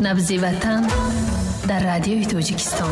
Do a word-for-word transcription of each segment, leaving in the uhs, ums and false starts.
نبض وطن در رادیوی تاجیکستان.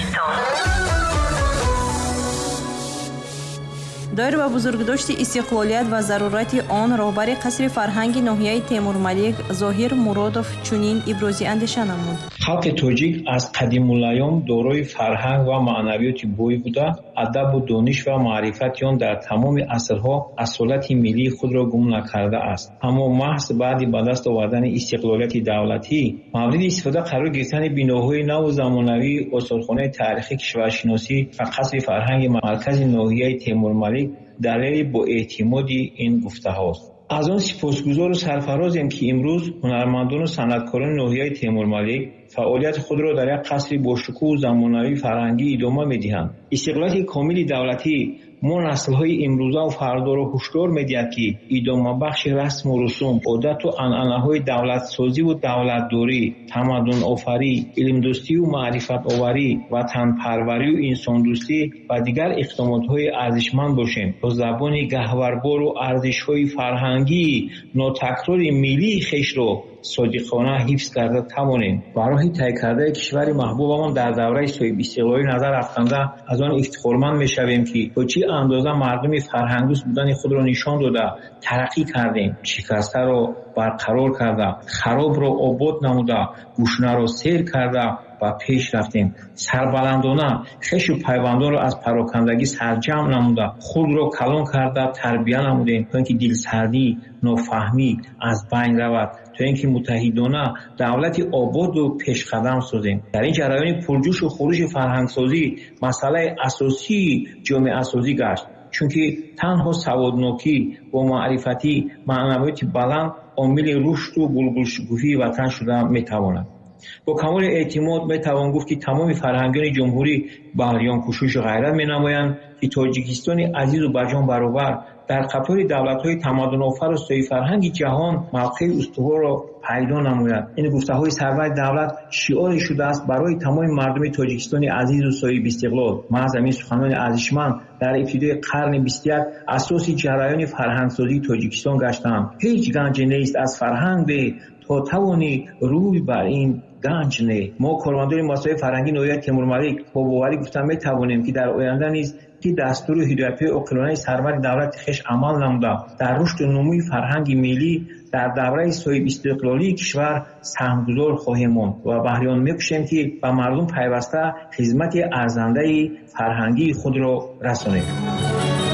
دایر با بزرگداشت استقلالیت و ضرورت آن رهبر قصر فرهنگ ناحیه تیمورملک ظاهر مرادوف چنین ابراز اندیشه نمود. خلق تاجیک از قدیم الایام دارای فرهنگ و معنویات بوی بوده، ادب و دانش و معرفت آن در تمام عصرها اصالت ملی خود را گم نکرده است. اما محض بعد به دست آوردن استقلالیت دولتی مورد استفاده قرار گرفتن بناهای نو و زمانوی استادخانه تاریخی کشورشناسی و قصر فرهنگ مرکز ناحیه تیمورملک دلیل با اعتمادی این گفته هاست. از آن سپاسگزار و سرفرازیم که امروز هنرمندان و صنعتکاران ناحیه تیمورملک فعالیت خود را در یک قصر با شکوه و زمانوی فرهنگی ادامه می‌دهند. استقلال کامل دولتی ما نسل‌های امروزه و فردا را هشدار می‌دهد که ادامه بخش رسم و رسوم، عادت و عنعنه‌های دولت سازی و دولتداری، تمدن آفری، علم دوستی و معرفت آوری، وطن پروری و انسان دوستی و دیگر اقدامات‌های ارزشمند باشیم تا زبان گهواربار و ارزش‌های فرهنگی ناتکرار ملی خویش را صادقانه حفظ کرده توانیم. برای طی کرده کشور محبوبمان در دوره صاحب استقلالی نظر افکنده از آن افتخارمند می‌شویم که با چه اندازه مردم فرهنگ‌دوست بودن خود را نشان داده ترقی کردیم، شکسته را برقرار کرده، خراب را آباد نموده، گوشنه را سیر کرده و پیش رفتیم. سربلندانه خویش و پیوندان را از پراکندگی سرجم نموده، خود را کلان کرده تربیت نمودیم تا اینکه دلسردی، نافهمی از بین رود، تا اینکه متحدانه دولت آباد و پیشقدم سازیم. در این جریان پرجوش و خروش فرهنگسازی مسئله اساسی جامعه سازی گشت، چونکه تنها سوادناکی و معرفتی معنویات بلند عامل رشد و گلگشگوفی وطن شده میتواند. با کمال اعتماد میتوان گفت که تمام فرهنگان جمهوری بهریان کوشش و غیرت مینمایند که تاجیکستان عزیز و برجام برابر در قطار دولت‌های تمدن آفر و صاحب فرهنگ جهان موقع استوار را پیدا نماید. این گفته‌های سرور دولت شعار شده است برای تمام مردم تاجیکستان عزیز و صاحب استقلال. محض همین سخنان ارزشمند در ابتدای قرن بیست و یک اساس جریان فرهنگسازی تاجیکستان گشتند. هیچ گنجی نیست از فرهنگ به تا توانی روی بر این گنج نه. ما کارمندان مسائل فرهنگی ناحیه تیمورملک با باوری گفتن می توانیم که در آینده نیز که دستور و هدایت‌های عاقلانه سرور دولت خویش عمل نموده در رشد و نموی فرهنگ ملی در دوره صاحب استقلالی کشور سهمگذار خواهیم ماند و بهریان می‌کوشیم که به مردم پیوسته خدمت ارزنده فرهنگی خود را رسانیم.